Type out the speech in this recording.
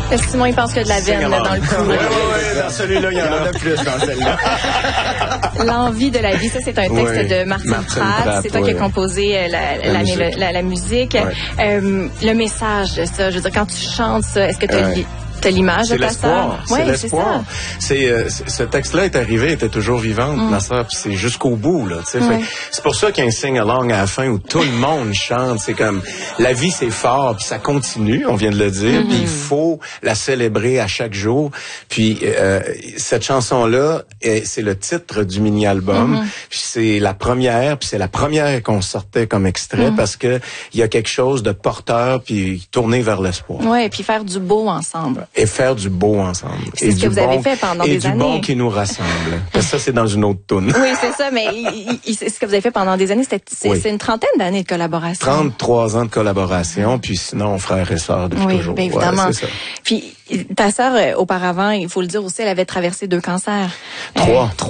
Simon, il pense qu'il y a de la veine là, dans le coup. Oui, dans celui-là, il y en a de plus dans celle-là. L'envie de la vie, ça c'est un texte de Martine Pratt. C'est toi qui as composé la musique. Ouais. Le message de ça, je veux dire, quand tu chantes ça, est-ce que tu as l'image de ta sœur? C'est l'espoir. Ce texte-là est arrivé, était toujours vivante, ma sœur, puis c'est jusqu'au bout, là. C'est pour ça qu'il y a un sing-along à la fin où tout le monde chante. C'est comme, la vie c'est fort, puis ça continue, on vient de le dire, puis il faut la célébrer à chaque jour. Puis cette chanson-là, c'est le titre du mini-album. Puis c'est la première qu'on sortait comme extrait parce que il y a quelque chose de porteur, puis tourné vers l'espoir. Ouais, puis faire du beau ensemble. Et faire du beau ensemble. C'est ce que vous avez fait pendant des années. Et du bon qui nous rassemble. Parce que ça, c'est dans une autre toune. Oui, c'est ça, mais c'est ce que vous avez fait pendant des années. C'est une trentaine d'années de collaboration. 33 ans de collaboration, puis sinon, frère et sœur depuis toujours. Oui, évidemment. Ouais, c'est ça. Puis ta sœur, auparavant, il faut le dire aussi, elle avait traversé 2 cancers. 3.